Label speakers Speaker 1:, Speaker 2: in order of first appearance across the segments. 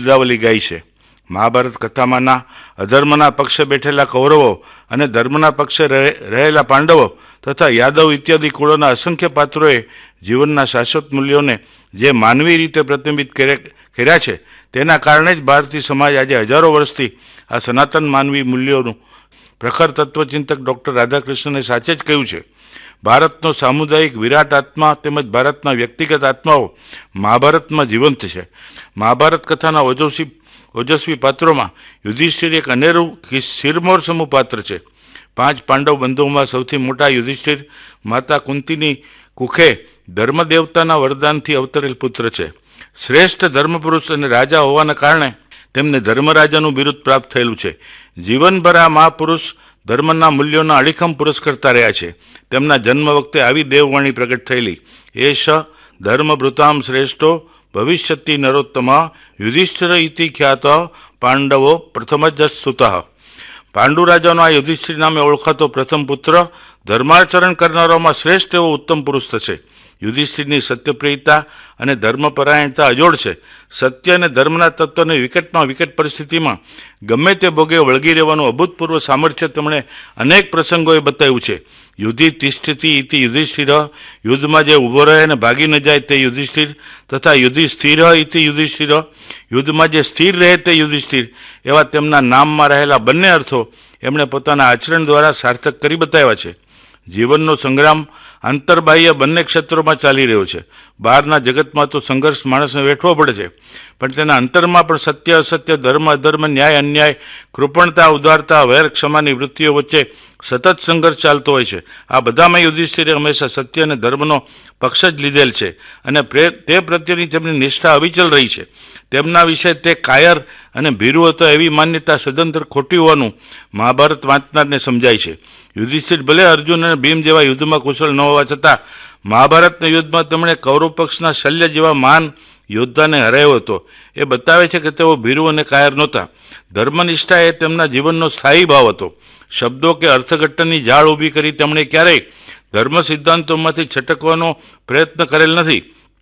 Speaker 1: બિરદાવલી ગાઈ છે. મહાભારત કથામાંના અધર્મના પક્ષે બેઠેલા કૌરવો અને ધર્મના પક્ષે રહેલા પાંડવો તથા યાદવ ઇત્યાદિ કુળોના અસંખ્ય પાત્રોએ જીવનના શાશ્વત મૂલ્યોને જે માનવી રીતે પ્રતિબિંબિત કર્યા છે તેના કારણે જ ભારતીય સમાજ આજે હજારો વર્ષથી આ સનાતન માનવી મૂલ્યોનું પ્રખર તત્વચિંતક ડૉક્ટર રાધાકૃષ્ણને સાચે જ કહ્યું છે. ભારતનો સામુદાયિક વિરાટ આત્મા તેમજ ભારતના વ્યક્તિગત આત્માઓ મહાભારતમાં જીવંત છે. મહાભારત કથાના ઓજસ્વી પાત્રોમાં યુધિષ્ઠિર એક અનેરું શિરમોર સમૂહ પાત્ર છે. 5 પાંડવ બંધુઓમાં સૌથી મોટા યુધિષ્ઠિર માતા કુંતીની કુખે ધર્મદેવતાના વરદાનથી અવતરેલ પુત્ર છે. શ્રેષ્ઠ ધર્મપુરુષ અને રાજા હોવાના કારણે તેમને ધર્મરાજાનું બિરુદ પ્રાપ્ત થયેલું છે. જીવનભર આ મહાપુરુષ ધર્મના મૂલ્યોના અડીખમ પુરસ્કર્તા રહ્યા છે. તેમના જન્મ વખતે આવી દેવવાણી પ્રગટ થયેલી, એશ ધર્મભૃતામ શ્રેષ્ઠો ભવિષ્યતિ નરોત્તમ યુધિષ્ઠિર ઇતિ ખ્યાત પાંડવો પ્રથમજ સુતઃ. પાંડુ રાજાનો આ યુધિષ્ઠિર નામે ઓળખાતો પ્રથમ પુત્ર ધર્માચરણ કરનારાઓમાં શ્રેષ્ઠ એવો ઉત્તમ પુરુષ થશે. યુધિષ્ઠિરની સત્યપ્રિયતા અને ધર્મપરાયણતા અજોડ છે. સત્ય અને ધર્મના તત્વને વિકટમાં વિકટ પરિસ્થિતિમાં ગમે તે ભોગે વળગી રહેવાનું અભૂતપૂર્વ સામર્થ્ય તેમણે અનેક પ્રસંગોએ બતાવ્યું છે. યુધિ તિષ્ઠિતિ ઇતિ યુધિષ્ઠિર, યુદ્ધમાં જે ઊભો રહે અને ભાગી ન જાય તે યુધિષ્ઠિર, તથા યુધિ સ્થિર ઇતિ યુધિષ્ઠિર, યુદ્ધમાં જે સ્થિર રહે તે યુધિષ્ઠિર, એવા તેમના નામમાં રહેલા બંને અર્થો એમણે પોતાના આચરણ દ્વારા સાર્થક કરી બતાવ્યા છે. જીવનનો સંગ્રામ આંતરબાહ્ય બંને ક્ષેત્રોમાં ચાલી રહ્યો છે. બહારના જગતમાં તો સંઘર્ષ માણસને વેઠવો પડે છે, પણ તેના અંતરમાં પણ સત્ય અસત્ય, ધર્મ અધર્મ, ન્યાય અન્યાય, કૃપણતા ઉદારતા, વેર ક્ષમાની વૃત્તિઓ વચ્ચે સતત સંઘર્ષ ચાલતો હોય છે. આ બધામાં યુધિષ્ઠિરે હંમેશા સત્ય અને ધર્મનો પક્ષ જ લીધેલ છે અને તે પ્રત્યેની તેમની નિષ્ઠા અવિચલ રહી છે. તેમના વિશે તે કાયર અને ભીરુ હતો એવી માન્યતા સદંતર ખોટી હોવાનું મહાભારત વાંચનારને સમજાય છે. યુધિષ્ઠિર ભલે અર્જુન અને ભીમ જેવા યુદ્ધમાં કુશળ ન હોવા છતાં મહાભારતના યુદ્ધમાં તેમણે કૌરવ પક્ષના શલ્ય જેવા મહાન યોદ્ધાને હરાવ્યો હતો. એ બતાવે છે કે તેઓ ભીરુ અને કાયર નહોતા. ધર્મનિષ્ઠા એ તેમના જીવનનો સ્થાયી ભાવ હતો. શબ્દો કે અર્થઘટનની જાળ ઊભી કરી તેમણે ક્યારેય ધર્મ સિદ્ધાંતોમાંથી છટકવાનો પ્રયત્ન કરેલ નથી.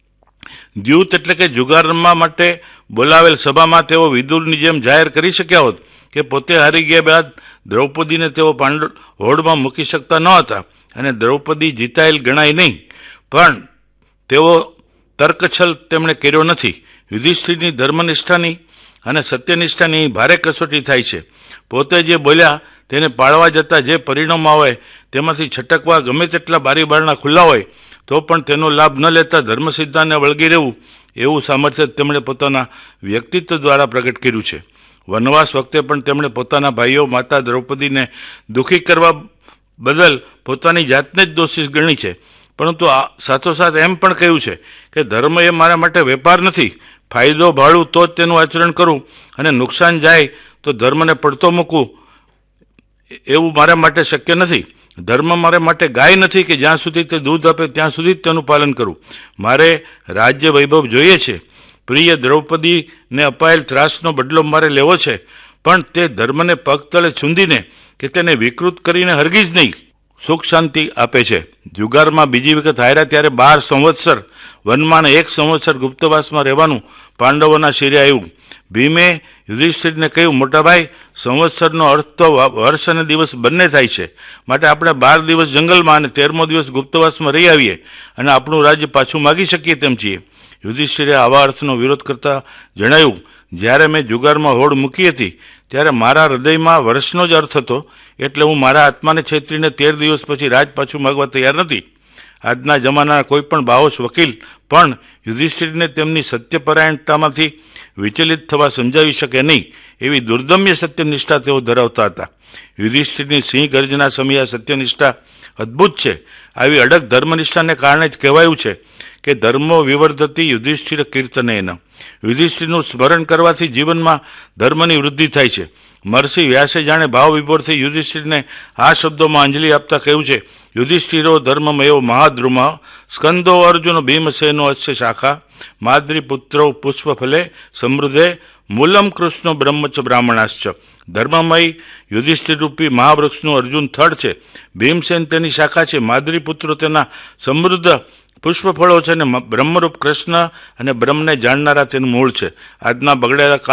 Speaker 1: દ્યુત એટલે કે જુગાર રમવા માટે બોલાવેલ સભામાં તેઓ વિદુરની જેમ જાહેર કરી શક્યા હોત કે પોતે હારી ગયા બાદ દ્રૌપદીને તેઓ હોડમાં મૂકી શકતા ન હતા અને દ્રૌપદી જીતાયેલ ગણાય નહીં, પણ તેઓ તર્કછલ તેમણે કર્યો નથી. યુધિષ્ઠિરની ધર્મનિષ્ઠાની અને સત્યનિષ્ઠાની ભારે કસોટી થાય છે. પોતે જે બોલ્યા તેને પાળવા જતાં જે પરિણામ આવે તેમાંથી છટકવા ગમે તેટલા બારી બારણા ખુલ્લા હોય તો પણ તેનો લાભ ન લેતા ધર્મ સિદ્ધાંતને વળગી રહેવું, એવું સામર્થ્ય તેમણે પોતાના વ્યક્તિત્વ દ્વારા પ્રગટ કર્યું છે. વનવાસ વખતે પણ તેમણે પોતાના ભાઈઓ માતા દ્રૌપદીને દુઃખી કરવા બદલ પોતાની જાતને જ દોષિત ગણી છે, પરંતુ સાથોસાથ એમ પણ કહ્યું છે કે ધર્મ એ મારા માટે વેપાર નથી. ફાયદો ભાળું તો જ તેનું આચરણ કરું અને નુકસાન જાય તો ધર્મને પડતો મૂકવું એવું મારા માટે શક્ય નથી. ધર્મ મારા માટે ગાય નથી કે જ્યાં સુધી તે દૂધ આપે ત્યાં સુધી જ તેનું પાલન કરું. મારે રાજ્ય વૈભવ જોઈએ છે. પ્રિય દ્રૌપદીને અપાયેલ ત્રાસનો બદલો મારે લેવો છે, પણ તે ધર્મને પગ તળે છૂંદીને કે તેને વિકૃત કરીને હરગીજ નહીં સુખ શાંતિ આપે છે. જુગારમાં બીજી વખત હાર્યા ત્યારે 12 સંવત્સર વનમાં 1 સંવત્સર ગુપ્તવાસમાં રહેવાનું પાંડવોના શિરે આવ્યું. ભીમે યુધિષ્ઠિરને કહ્યું, મોટાભાઈ, સંવત્સરનો અર્થ તો વર્ષ અને દિવસ બંને થાય છે, માટે આપણે 12 દિવસ જંગલમાં અને 13મો દિવસ ગુપ્તવાસમાં રહી આવીએ અને આપણું રાજ્ય પાછું માગી શકીએ તેમ છીએ. યુધિષ્ઠિરે આવા અર્થનો વિરોધ કરતા જણાવ્યું, જ્યારે મેં જુગારમાં હોડ મૂકી હતી ત્યારે મારા હૃદયમાં વર્ષનો જ અર્થ હતો, એટલે હું મારા આત્માને છેતરીને 13 દિવસ પછી રાજ પાછું માગવા તૈયાર નથી. આજના જમાનાના કોઈ પણ બાહોશ વકીલ પણ યુધિષ્ઠિરને તેમની સત્યપરાયણતામાંથી વિચલિત થવા સમજાવી શકે નહીં એવી દુર્દમ્ય સત્યનિષ્ઠા તેઓ ધરાવતા હતા. યુધિષ્ઠિરની સિંહ ગર્જના સમયે સત્યનિષ્ઠા અદ્ભુત છે. આવી અડગ ધર્મનિષ્ઠાને કારણે જ કહેવાયું છે કે ધર્મો વિવર્ધતી યુધિષ્ઠિર કીર્તનેન. યુધિષ્ઠિરનું સ્મરણ કરવાથી જીવનમાં ધર્મની વૃદ્ધિ થાય છે. મહર્ષિ વ્યાસે જાણે ભાવ વિભોરથી યુધિષ્ઠિરને આ શબ્દોમાં અંજલિ આપતા કહ્યું છે, યુધિષ્ઠિરો ધર્મમયો મહાદ્રુમ સ્કંદો અર્જુન ભીમસેનો અસ્ય શાખા માદ્રી પુત્રો પુષ્પફલે સમૃદ્ધે મૂલમ કૃષ્ણ બ્રહ્મચ બ્રાહ્મણાશ્ચ. ધર્મમય યુધિષ્ઠિર રૂપી મહાવૃક્ષનું અર્જુન થડ છે, ભીમસેન તેની શાખા છે, માદ્રી પુત્રો તેના સમૃદ્ધ પુષ્પ ફળો છે અને બ્રહ્મરૂપ કૃષ્ણ અને બ્રહ્મને જાણનારા તેનું મૂળ છે. આજના બગડેલા